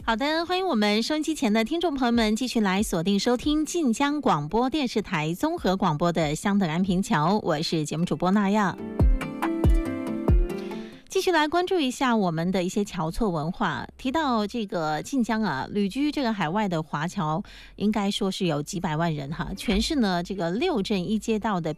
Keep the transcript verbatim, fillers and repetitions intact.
好的，欢迎我们收音机前的听众朋友们继续来锁定收听晋江广播电视台综合广播的香德安平桥，我是节目主播娜亚。继续来关注一下我们的一些侨错文化。提到这个晋江啊，旅居这个海外的华侨应该说是有几百万人哈。全市呢这个六镇一街道的